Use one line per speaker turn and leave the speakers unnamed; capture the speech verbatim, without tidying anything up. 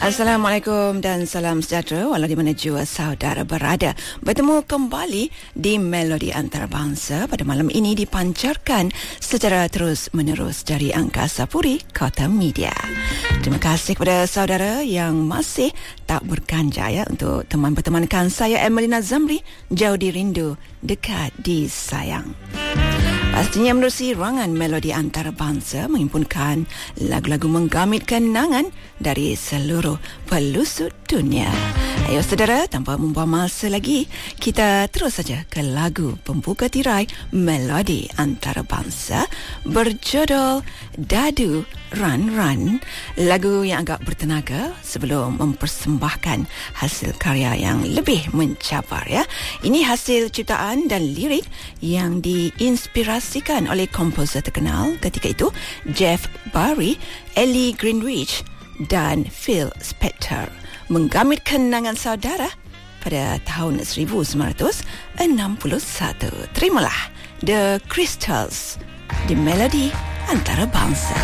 Assalamualaikum dan salam sejahtera walau di mana jua saudara berada. Bertemu kembali di Melodi Antarabangsa pada malam ini dipancarkan secara terus-menerus dari Angkasa Puri Kota Media. Terima kasih kepada saudara yang masih tak berkanja ya untuk teman bertemankan saya Emelina Zamri, jauh di rindu, dekat di sayang. Pastinya menerusi ruangan Melodi Antarabangsa menghimpunkan lagu-lagu menggamit kenangan dari seluruh pelosok dunia. Ayo saudara, tanpa membuang masa lagi, kita terus saja ke lagu pembuka tirai Melodi Antarabangsa berjudul Dadu Run Run. Lagu yang agak bertenaga sebelum mempersembahkan hasil karya yang lebih mencabar ya. Ini hasil ciptaan dan lirik yang diinspirasikan oleh komposer terkenal ketika itu, Jeff Barry, Ellie Greenwich dan Phil Spector, menggamit kenangan saudara pada tahun seribu sembilan ratus enam puluh satu. Terimalah The Crystals di Melodi Antarabangsa.